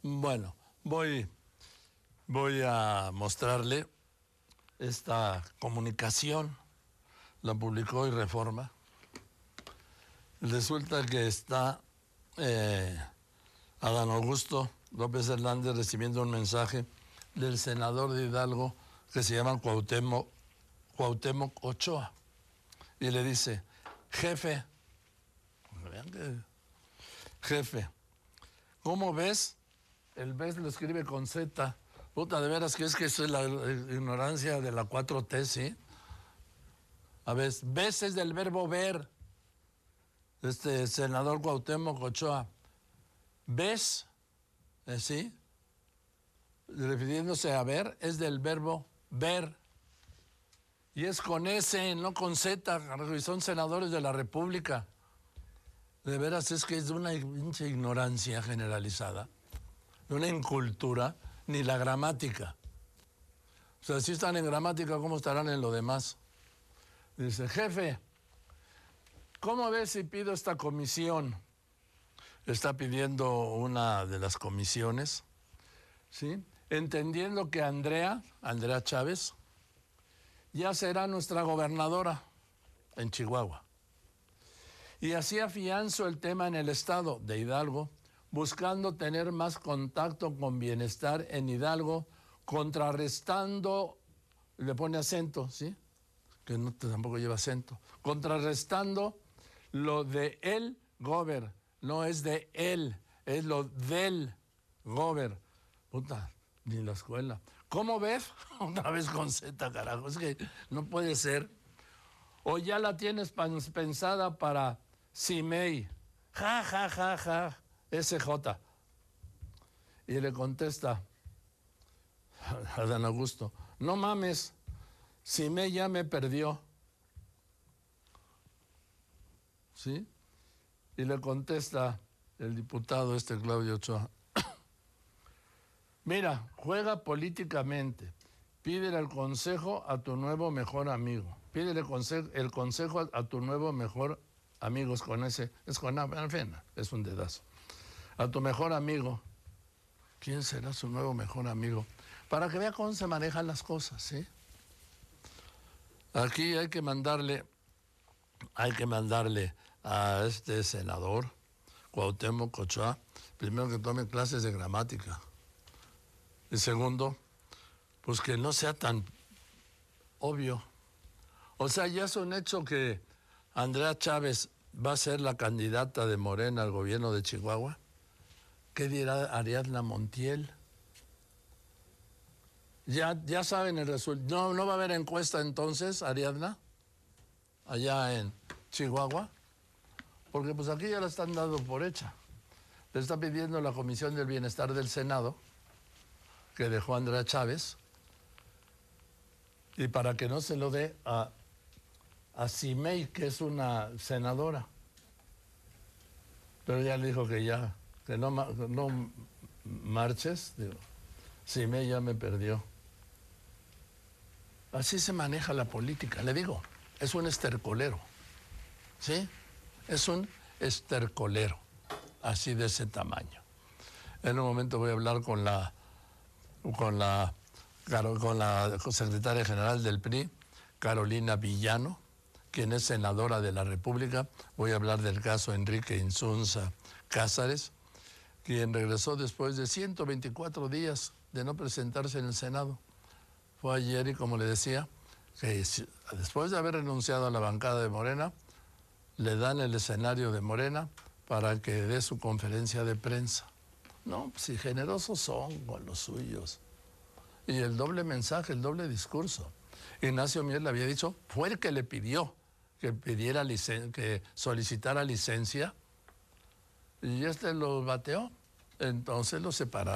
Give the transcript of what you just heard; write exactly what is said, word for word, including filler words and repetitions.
Bueno, voy, voy a mostrarle esta comunicación. La publicó y Reforma. Resulta que está eh, Adán Augusto López Hernández recibiendo un mensaje del senador de Hidalgo que se llama Cuauhtémoc, Cuauhtémoc Ochoa. Y le dice, jefe, vean que, jefe, ¿cómo ves? El ves lo escribe con Z. Puta, de veras que es que eso es la ignorancia de la cuatro T, ¿sí? A ver, ves es del verbo ver. Este senador Cuauhtémoc Ochoa. ¿Ves? ¿Eh, ¿Sí? Refiriéndose a ver, es del verbo ver. Y es con S, no con Z, y son senadores de la República. De veras es que es de una pinche ignorancia generalizada, de una incultura, ni la gramática. O sea, si están en gramática, ¿cómo estarán en lo demás? Dice, jefe, ¿cómo ves si pido esta comisión? Está pidiendo una de las comisiones, ¿sí? Entendiendo que Andrea, Andrea Chávez, ya será nuestra gobernadora en Chihuahua. Y así afianzo el tema en el estado de Hidalgo, buscando tener más contacto con bienestar en Hidalgo, contrarrestando, le pone acento, ¿sí? Que no tampoco lleva acento, contrarrestando lo de el gober, no es de él, es lo del gober. Puta, ni la escuela. ¿Cómo ves? Otra vez con Z, carajo, es que no puede ser. O ya la tienes pensada para Simei, ja, ja, ja, ja, S J. Y le contesta a Adán Augusto, no mames, Simei ya me perdió. ¿Sí? Y le contesta el diputado este Claudio Ochoa, mira, juega políticamente, pídele el consejo a tu nuevo mejor amigo, pídele conse- el consejo a, a tu nuevo mejor amigo, es con ese, es con en fin, es un dedazo, a tu mejor amigo. ¿Quién será su nuevo mejor amigo? Para que vea cómo se manejan las cosas, ¿sí? Aquí hay que mandarle, hay que mandarle a este senador, Cuauhtémoc Ochoa, primero que tome clases de gramática. Y segundo, pues que no sea tan obvio. O sea, ya es un hecho que Andrea Chávez va a ser la candidata de Morena al gobierno de Chihuahua. ¿Qué dirá Ariadna Montiel? Ya, ya saben el resultado. ¿No, ¿No va a haber encuesta entonces, Ariadna? Allá en Chihuahua. Porque pues aquí ya la están dando por hecha. Le está pidiendo la Comisión del Bienestar del Senado, que dejó Andrea Chávez, y para que no se lo dé a, a Simei, que es una senadora. Pero ya le dijo que ya, que no, no marches. Digo, Simei ya me perdió. Así se maneja la política, le digo, es un estercolero, ¿sí? Es un estercolero, así de ese tamaño. En un momento voy a hablar con la, con la, con la secretaria general del P R I, Carolina Villano, quien es senadora de la República. Voy a hablar del caso Enrique Insunza Cázares, quien regresó después de ciento veinticuatro días de no presentarse en el Senado. Fue ayer y, como le decía, que después de haber renunciado a la bancada de Morena, le dan el escenario de Morena para que dé su conferencia de prensa. No, si generosos son con los suyos. Y el doble mensaje, el doble discurso. Ignacio Mier le había dicho, fue el que le pidió que pidiera licen- que solicitara licencia, y este lo bateó. Entonces lo separaron.